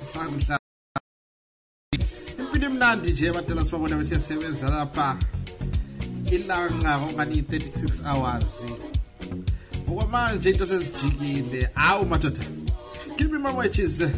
sisangihla impilo emnandi nje abadala sibabona besiyasebenza lapha ilanga okanye 36 hours okwamanje into sezijikile awu madoda give me my wages